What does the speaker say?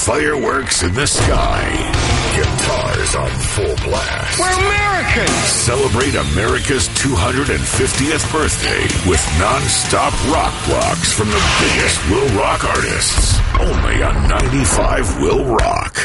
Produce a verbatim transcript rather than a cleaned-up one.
Fireworks in the sky. Guitars on full blast. We're Americans! Celebrate America's two hundred fiftieth birthday with non-stop rock blocks from the biggest Will Rock artists. Only on ninety-five Will Rock.